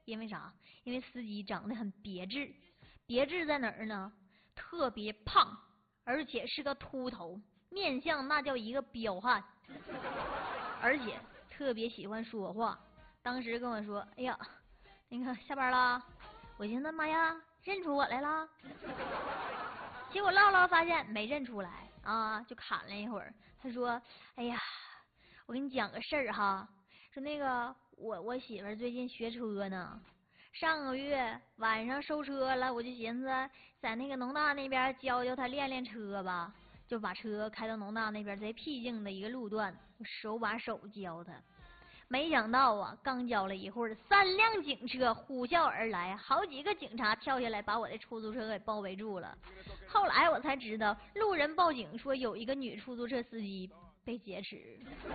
因为啥？因为司机长得很别致，别致在哪儿呢？特别胖，而且是个秃头，面相那叫一个彪悍，而且特别喜欢说话。当时跟我说：“哎呀，那个下班啦。”我寻思妈呀，认出我来了。结果唠唠发现没认出来啊，就侃了一会儿。他说：“哎呀，我跟你讲个事儿哈，说那个我媳妇儿最近学车呢，上个月晚上收车了，我就寻思在那个农大那边教教她练练车吧，就把车开到农大那边贼僻静的一个路段，手把手教她。没想到啊，刚教了一会儿，3辆警车呼啸而来，好几个警察跳下来把我的出租车给包围住了。后来我才知道，路人报警说有一个女出租车司机被劫持。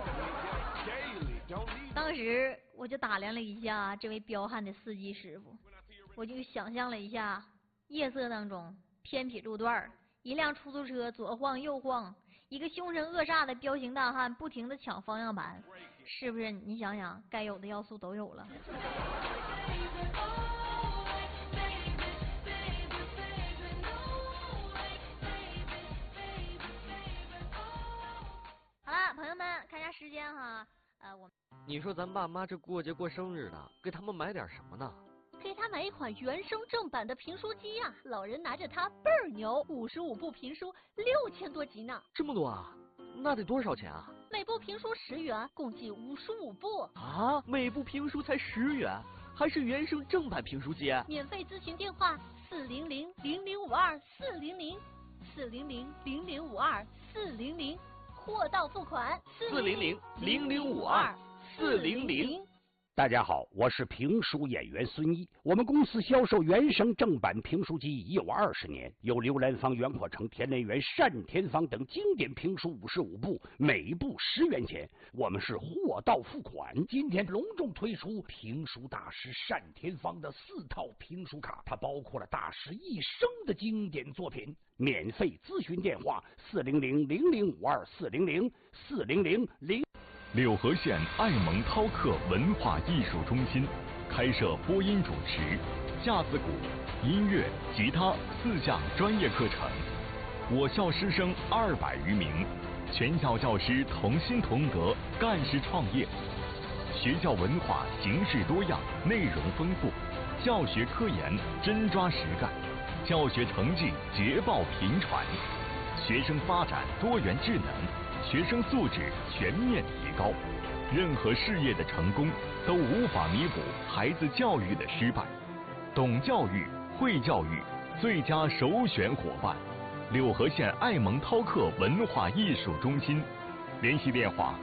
当时我就打量了一下这位彪悍的司机师傅，我就想象了一下夜色当中偏僻路段，一辆出租车左晃右晃，一个凶神恶煞的彪形大汉不停地抢方向盘，是不是？你想想，该有的要素都有了。好了，朋友们，看一下时间哈， 你说咱爸妈这过节过生日的，给他们买点什么呢？ 给他买一款原声正版的评书机啊，老人拿着它倍儿牛，55部评书6000多集呢。 这么多啊？那得多少钱啊？ 每部评书10元，共计55部。 啊，每部评书才10元，还是原声正版评书机？ 免费咨询电话400-0052-400，400-0052-400，货到付款 400-0052-400。 大家好，我是评书演员孙一。我们公司销售原声正版评书机已有20年，有刘兰芳、袁阔成、田连元、单田芳等经典评书55部，每部10元钱。我们是货到付款。今天隆重推出评书大师单田芳的4套评书卡，它包括了大师一生的经典作品。免费咨询电话400-0052-400，400-0。 柳河县爱蒙饕客文化艺术中心开设播音主持、架子鼓、音乐、吉他4项专业课程。我校师生200余名，全校教师同心同德，干事创业。学校文化形式多样，内容丰富，教学科研真抓实干，教学成绩捷报频传，学生发展多元智能，学生素质全面提高。任何事业的成功都无法弥补孩子教育的失败。懂教育、会教育，最佳首选伙伴。柳河县爱蒙饕客文化艺术中心，联系电话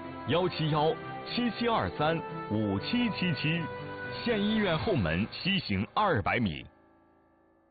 171-7723-5777，县医院后门西行200米。